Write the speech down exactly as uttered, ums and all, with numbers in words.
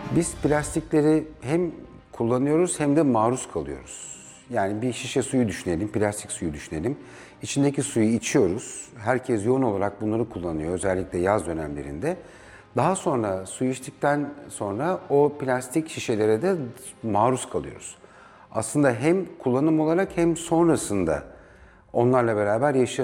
Biz plastikleri hem kullanıyoruz hem de maruz kalıyoruz. Yani bir şişe suyu düşünelim, plastik suyu düşünelim. İçindeki suyu içiyoruz. Herkes yoğun olarak bunları kullanıyor, özellikle yaz dönemlerinde. Daha sonra suyu içtikten sonra o plastik şişelere de maruz kalıyoruz. Aslında hem kullanım olarak hem sonrasında onlarla beraber yaşıyoruz.